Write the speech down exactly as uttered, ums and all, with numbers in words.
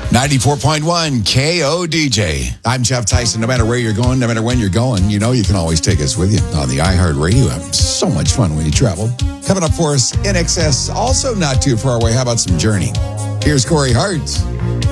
ninety-four point one K O D J. I'm Jeff Tyson. No matter where you're going, no matter when you're going, you know you can always take us with you on the iHeartRadio app. So much fun when you travel. Coming up for us, I N X S, also not too far away. How about some Journey? Here's Corey Hart.